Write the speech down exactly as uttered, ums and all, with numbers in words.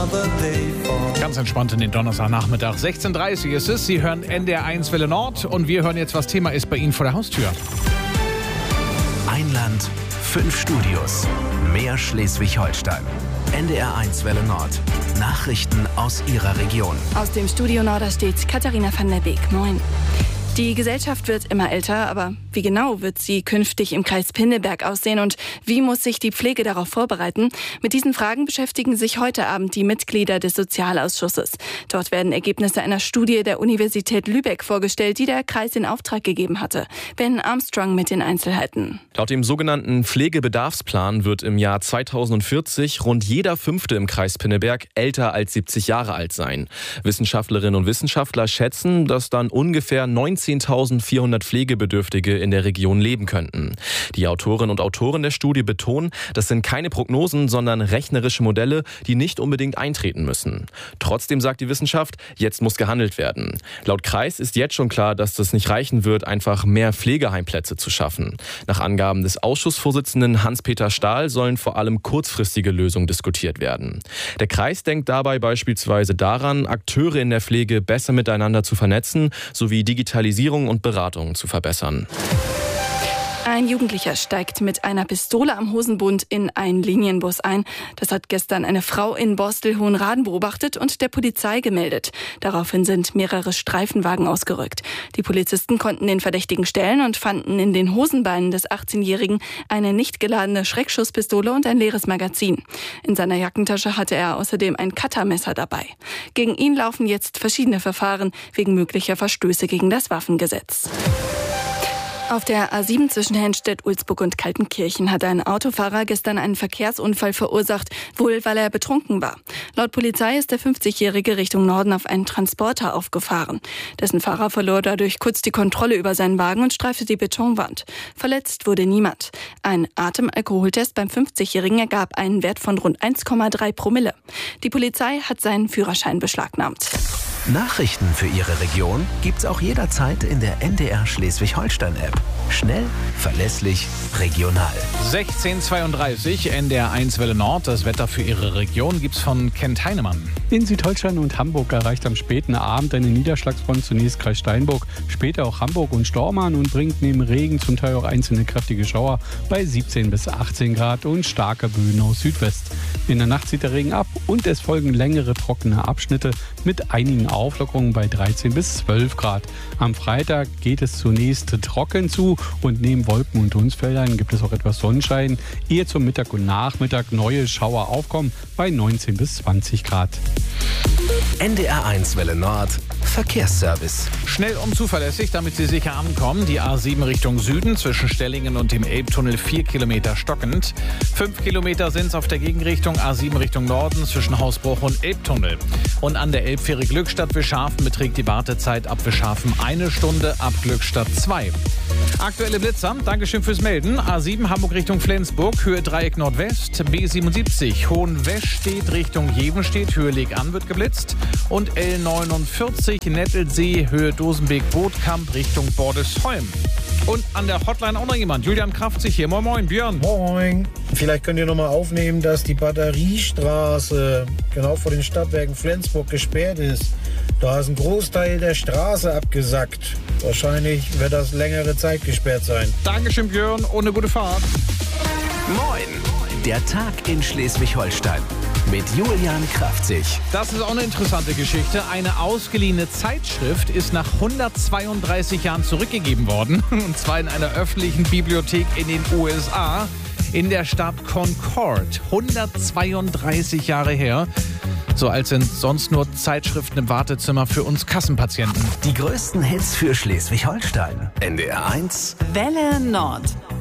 Ganz entspannt in den Donnerstagnachmittag. sechzehn Uhr dreißig ist es. Sie hören N D R eins Welle Nord und wir hören jetzt, was Thema ist bei Ihnen vor der Haustür. Ein Land, fünf Studios, mehr Schleswig-Holstein. N D R eins Welle Nord. Nachrichten aus Ihrer Region. Aus dem Studio Norder steht Katharina van der Beek. Moin. Die Gesellschaft wird immer älter, aber wie genau wird sie künftig im Kreis Pinneberg aussehen und wie muss sich die Pflege darauf vorbereiten? Mit diesen Fragen beschäftigen sich heute Abend die Mitglieder des Sozialausschusses. Dort werden Ergebnisse einer Studie der Universität Lübeck vorgestellt, die der Kreis in Auftrag gegeben hatte. Ben Armstrong mit den Einzelheiten. Laut dem sogenannten Pflegebedarfsplan wird im Jahr zweitausendvierzig rund jeder Fünfte im Kreis Pinneberg älter als siebzig Jahre alt sein. Wissenschaftlerinnen und Wissenschaftler schätzen, dass dann ungefähr neunzehntausendvierhundert Pflegebedürftige in der Region leben könnten. Die Autorinnen und Autoren der Studie betonen, das sind keine Prognosen, sondern rechnerische Modelle, die nicht unbedingt eintreten müssen. Trotzdem sagt die Wissenschaft, jetzt muss gehandelt werden. Laut Kreis ist jetzt schon klar, dass das nicht reichen wird, einfach mehr Pflegeheimplätze zu schaffen. Nach Angaben des Ausschussvorsitzenden Hans-Peter Stahl sollen vor allem kurzfristige Lösungen diskutiert werden. Der Kreis denkt dabei beispielsweise daran, Akteure in der Pflege besser miteinander zu vernetzen, sowie Digitalisierung und Beratung zu verbessern. Ein Jugendlicher steigt mit einer Pistole am Hosenbund in einen Linienbus ein. Das hat gestern eine Frau in Borstel-Hohenraden beobachtet und der Polizei gemeldet. Daraufhin sind mehrere Streifenwagen ausgerückt. Die Polizisten konnten den Verdächtigen stellen und fanden in den Hosenbeinen des achtzehnjährigen eine nicht geladene Schreckschusspistole und ein leeres Magazin. In seiner Jackentasche hatte er außerdem ein Cuttermesser dabei. Gegen ihn laufen jetzt verschiedene Verfahren wegen möglicher Verstöße gegen das Waffengesetz. Auf der A sieben zwischen Henstedt, Ulsburg und Kaltenkirchen hat ein Autofahrer gestern einen Verkehrsunfall verursacht, wohl weil er betrunken war. Laut Polizei ist der fünfzigjährige Richtung Norden auf einen Transporter aufgefahren. Dessen Fahrer verlor dadurch kurz die Kontrolle über seinen Wagen und streifte die Betonwand. Verletzt wurde niemand. Ein Atemalkoholtest beim fünfzigjährigen ergab einen Wert von rund eins Komma drei Promille. Die Polizei hat seinen Führerschein beschlagnahmt. Nachrichten für Ihre Region gibt's auch jederzeit in der N D R Schleswig-Holstein-App. Schnell, verlässlich, regional. sechzehn Uhr zweiunddreißig, N D R eins Welle Nord. Das Wetter für Ihre Region gibt's von Kent Heinemann. In Südholstein und Hamburg erreicht am späten Abend eine Niederschlagsfront zunächst Kreis Steinburg, später auch Hamburg und Stormarn und bringt neben Regen zum Teil auch einzelne kräftige Schauer bei siebzehn bis achtzehn Grad und starke Böen aus Südwest. In der Nacht zieht der Regen ab und es folgen längere trockene Abschnitte mit einigen Auflockerungen bei dreizehn bis zwölf Grad. Am Freitag geht es zunächst trocken zu und neben Wolken und Dunstfeldern gibt es auch etwas Sonnenschein, ehe zum Mittag und Nachmittag neue Schauer aufkommen bei neunzehn bis zwanzig Grad. N D R eins Welle Nord. Verkehrsservice. Schnell und zuverlässig, damit Sie sicher ankommen. Die A sieben Richtung Süden zwischen Stellingen und dem Elbtunnel vier Kilometer stockend. Fünf Kilometer sind es auf der Gegenrichtung A sieben Richtung Norden zwischen Hausbruch und Elbtunnel. Und an der Elbfähre Glückstadt-Wischhafen beträgt die Wartezeit ab Wischhafen eine Stunde, ab Glückstadt zwei. Aktuelle Blitzer, Dankeschön fürs Melden. A sieben Hamburg Richtung Flensburg, Höhe Dreieck Nordwest. B siebenundsiebzig Hohenwestedt Richtung Jevenstedt, Höhe Leg-An wird geblitzt. Und L neunundvierzig Nettelsee, Höhe Dosenbeek-Bootkamp Richtung Bordesholm. Und an der Hotline auch noch jemand. Julian Kraftzig hier. Moin, moin, Björn. Moin. Vielleicht könnt ihr noch mal aufnehmen, dass die Batteriestraße genau vor den Stadtwerken Flensburg gesperrt ist. Da ist ein Großteil der Straße abgesackt. Wahrscheinlich wird das längere Zeit gesperrt sein. Dankeschön, Björn. Und eine gute Fahrt. Moin. Der Tag in Schleswig-Holstein. Mit Julian Kraftzig. Das ist auch eine interessante Geschichte. Eine ausgeliehene Zeitschrift ist nach hundertzweiunddreißig Jahren zurückgegeben worden. Und zwar in einer öffentlichen Bibliothek in den U S A. In der Stadt Concord. hundertzweiunddreißig Jahre her. So alt sind sonst nur Zeitschriften im Wartezimmer für uns Kassenpatienten. Die größten Hits für Schleswig-Holstein. N D R eins Welle Nord.